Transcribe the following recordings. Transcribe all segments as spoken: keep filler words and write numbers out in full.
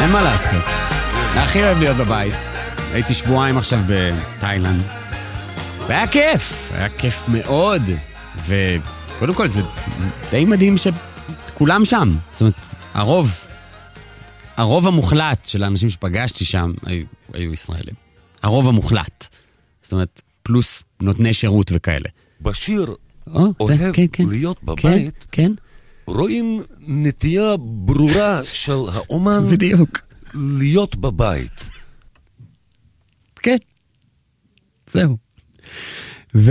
אין מה לעשות. הכי אוהב להיות בבית. הייתי שבועיים עכשיו בתאילנד. והיה כיף, היה כיף מאוד. וקודם כל זה די מדהים שכולם שם. זאת אומרת, הרוב, הרוב המוחלט של האנשים שפגשתי שם היו, היו ישראלים. הרוב המוחלט. זאת אומרת, פלוס נותני שירות וכאלה. בשיר או, אוהב זה, כן, כן. להיות בבית, כן, כן. רואים נטייה ברורה של האומן בדיוק. להיות בבית. כן. זהו. ו...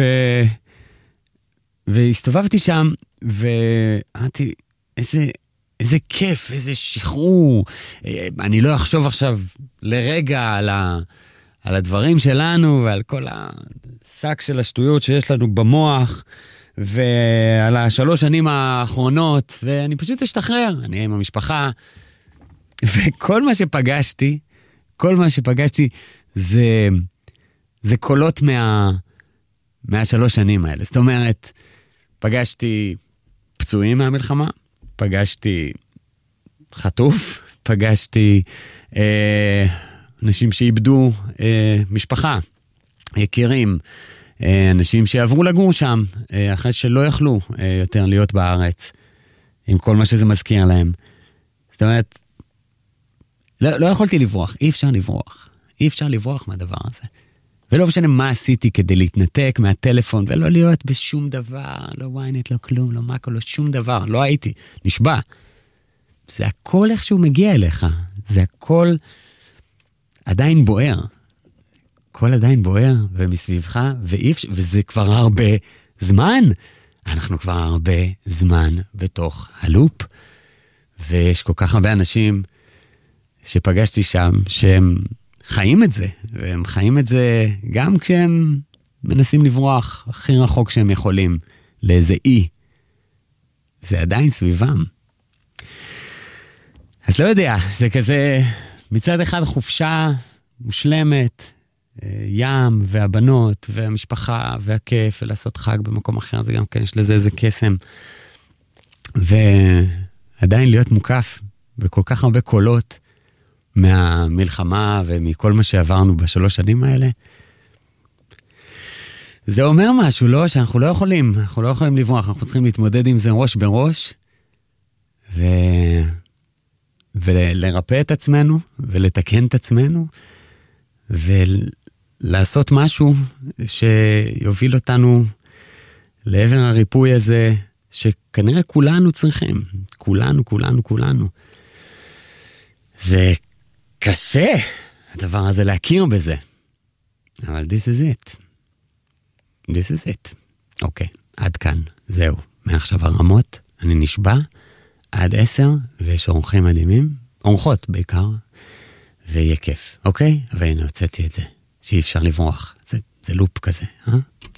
והסתובבתי שם, ואמרתי, איזה, איזה כיף, איזה שחרור. אני לא אחשוב עכשיו לרגע על, ה... על הדברים שלנו, ועל כל השק של השטויות שיש לנו במוח, ועל השלוש שנים האחרונות, ואני פשוט אשתחרר, אני עם המשפחה, וכל מה שפגשתי, כל מה שפגשתי, זה, זה קולות מה, מהשלוש שנים האלה. זאת אומרת, פגשתי פצועים מהמלחמה, פגשתי חטוף, פגשתי אה, אנשים שאיבדו אה, משפחה, יקירים, אה, אנשים שעברו לגור שם, אה, אחרי שלא יכלו אה, יותר להיות בארץ, עם כל מה שזה מזכיר להם. זאת אומרת, לא, לא יכולתי לברוח, אי אפשר לברוח. אי אפשר לברוח מהדבר הזה. ולא משנה מה עשיתי כדי להתנתק מהטלפון, ולא להיות בשום דבר, לא וויינט, לא כלום, לא מקו, לא שום דבר, לא הייתי, נשבע. זה הכל איכשהו מגיע אליך, זה הכל עדיין בוער. הכל עדיין בוער, ומסביבך, ואיפ... וזה כבר הרבה זמן. אנחנו כבר הרבה זמן בתוך הלופ, ויש כל כך הרבה אנשים שפגשתי שם, שהם חיים את זה, והם חיים את זה גם כשהם מנסים לברוח הכי רחוק שהם יכולים, לאיזה אי. זה עדיין סביבם. אז לא יודע, זה כזה מצד אחד חופשה מושלמת, ים והבנות והמשפחה והכיף, ולעשות חג במקום אחר, זה גם כן, יש לזה איזה קסם. ועדיין להיות מוקף בכל כך הרבה קולות, מהמלחמה ומכל מה שעברנו בשלוש שנים האלה. זה אומר משהו, לא? שאנחנו לא יכולים, אנחנו לא יכולים לברוח, אנחנו צריכים להתמודד עם זה ראש בראש, ו... ולרפא את עצמנו, ולתקן את עצמנו, ולעשות משהו שיוביל אותנו לעבר הריפוי הזה, שכנראה כולנו צריכים. כולנו, כולנו, כולנו. זה קשה, הדבר הזה, להכיר בזה. אבל this is it. This is it. אוקיי, עד כאן, זהו. מעכשיו הרמות, אני נשבע, עד עשר, ויש אורחים מדהימים, אורחות בעיקר, ויהיה כיף. אוקיי? והנה, הוצאתי את זה, שאי אפשר לברוח. זה, זה לופ כזה, אה?